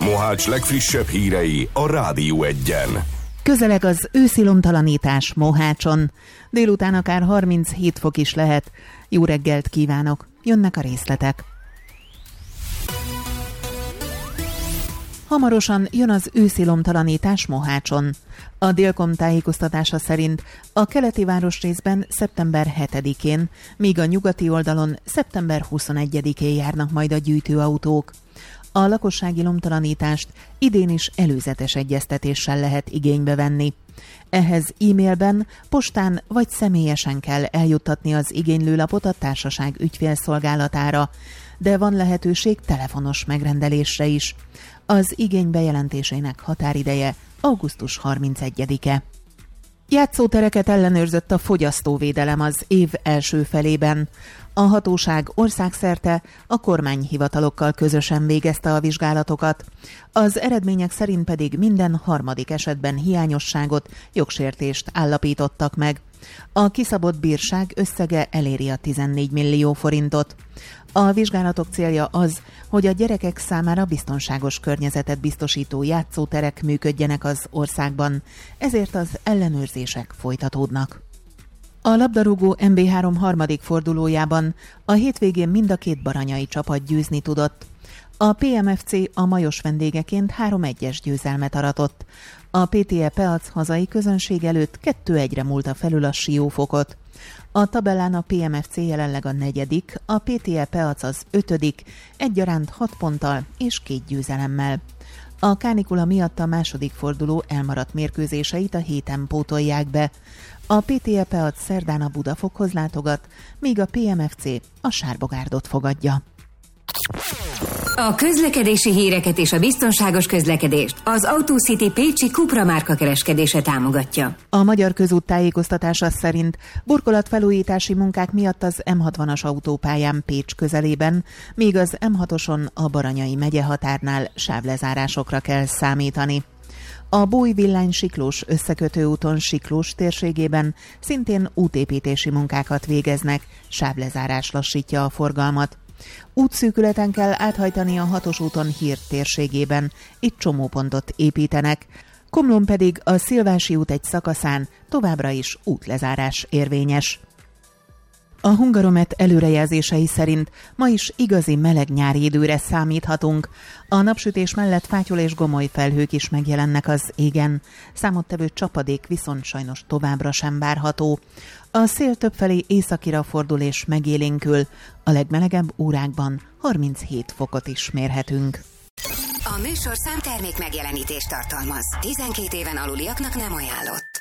Mohács legfrissebb hírei a Rádió Egyen. Közeleg az őszi lomtalanítás Mohácson. Délután akár 37 fok is lehet. Jó reggelt kívánok! Jönnek a részletek. Hamarosan jön az őszi lomtalanítás Mohácson. A Délkom tájékoztatása szerint a keleti városrészben szeptember 7-én, míg a nyugati oldalon szeptember 21-én járnak majd a gyűjtőautók. A lakossági lomtalanítást idén is előzetes egyeztetéssel lehet igénybe venni. Ehhez e-mailben, postán vagy személyesen kell eljuttatni az igénylőlapot a társaság ügyfélszolgálatára, de van lehetőség telefonos megrendelésre is. Az igény bejelentésének határideje augusztus 31-e. Játszótereket ellenőrzött a fogyasztóvédelem az év első felében. A hatóság országszerte a kormányhivatalokkal közösen végezte a vizsgálatokat. Az eredmények szerint pedig minden harmadik esetben hiányosságot, jogsértést állapítottak meg. A kiszabott bírság összege eléri a 14 millió forintot. A vizsgálatok célja az, hogy a gyerekek számára biztonságos környezetet biztosító játszóterek működjenek az országban, ezért az ellenőrzések folytatódnak. A labdarúgó MB3 harmadik fordulójában a hétvégén mind a két baranyai csapat győzni tudott. A PMFC a Majos vendégeként 3-1-es győzelmet aratott. A PTE Peac hazai közönség előtt 2-1-re múlta felül a Siófokot. A tabellán a PMFC jelenleg a 4., a PTE Peac az 5., egyaránt 6 ponttal és 2 győzelemmel. A kánikula miatt a második forduló elmaradt mérkőzéseit a héten pótolják be. A PTE Peac szerdán a Budafokhoz látogat, míg a PMFC a Sárbogárdot fogadja. A közlekedési híreket és a biztonságos közlekedést az AutoCity pécsi Cupra márka kereskedése támogatja. A Magyar Közút tájékoztatása szerint burkolatfelújítási munkák miatt az M60-as autópályán Pécs közelében, míg az M6-oson a Baranyai megye határnál sávlezárásokra kell számítani. A Bói Villány Siklós összekötőúton Siklós térségében szintén útépítési munkákat végeznek, sávlezárás lassítja a forgalmat. Útszűkületen kell áthajtani a 6-os úton Hír térségében, itt csomópontot építenek, Komlón pedig a Szilvási út egy szakaszán továbbra is útlezárás érvényes. A Hungaromet előrejelzései szerint ma is igazi meleg nyári időre számíthatunk. A napsütés mellett fátyol és gomoly felhők is megjelennek az égen. Számottevő csapadék viszont sajnos továbbra sem várható. A szél többfelé északira fordul és megélénkül. A legmelegebb órákban 37 fokot is mérhetünk. A műsorszám termék megjelenítést tartalmaz. 12 éven aluliaknak nem ajánlott.